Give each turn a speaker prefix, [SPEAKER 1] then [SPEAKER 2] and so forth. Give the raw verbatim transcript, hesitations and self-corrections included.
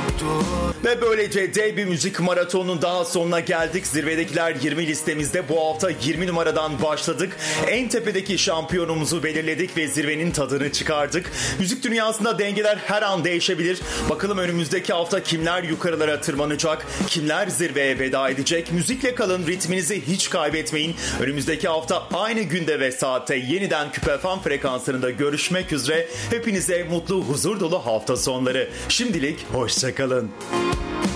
[SPEAKER 1] Ve böylece dev bir müzik maratonunun daha sonuna geldik. Zirvedekiler yirmi listemizde bu hafta yirmi numaradan başladık. En tepedeki şampiyonumuzu belirledik ve zirvenin tadını çıkardık. Müzik dünyasında dengeler her an değişebilir. Bakalım önümüzdeki hafta kimler yukarılara tırmanacak, kimler zirveye veda edecek. Müzikle kalın, ritminizi hiç kaybetmeyin. Önümüzdeki hafta aynı günde ve saatte yeniden Küpe F M frekanslarında görüşmek üzere. Hepinize mutlu, huzur dolu hafta sonları. Şimdilik hoşça kalın.